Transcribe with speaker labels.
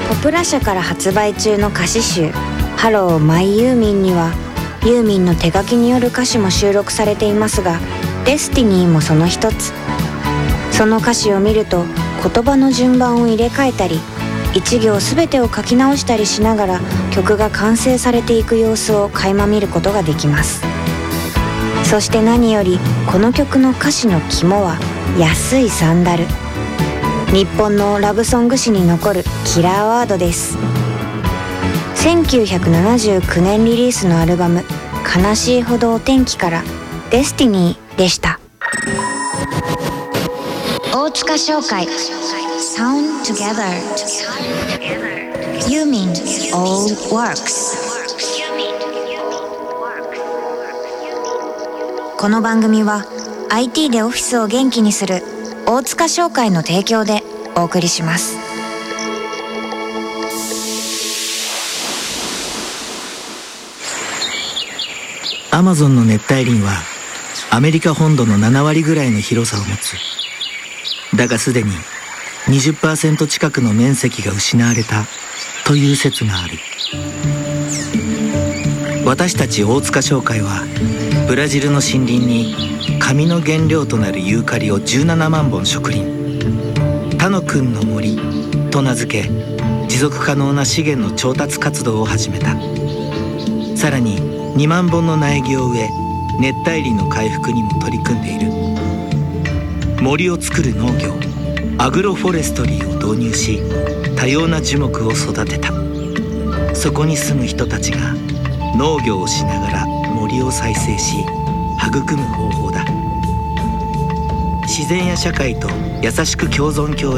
Speaker 1: ポプラ社から発売中の歌詞集ハローマイユーミンにはユーミンの手書きによる歌詞も収録されていますが、デスティニーもその一つ。その歌詞を見ると言葉の順番を入れ替えたり一行全てを書き直したりしながら曲が完成されていく様子を垣間見ることができます。そして何よりこの曲の歌詞の肝は安いサンダル。日本のラブソング史に残るキラーワードです。1979年リリースのアルバム「悲しいほどお天気」から「デスティニー」でした。大塚商会 Sound Together Yumin's Old Works。 この番組は IT でオフィスを元気にする大塚商会の提供でお送りします。
Speaker 2: アマゾンの熱帯林はアメリカ本土の7割ぐらいの広さを持つ。だがすでに 20% 近くの面積が失われたという説がある。私たち大塚商会はブラジルの森林に紙の原料となるユーカリを17万本植林。他野くんの森と名付け、持続可能な資源の調達活動を始めた。さらに2万本の苗木を植え、熱帯林の回復にも取り組んでいる。森を作る農業アグロフォレストリーを導入し、多様な樹木を育てた。そこに住む人たちが農業をしながら森を再生し育む方法だ。自然や社会と優しく共存共栄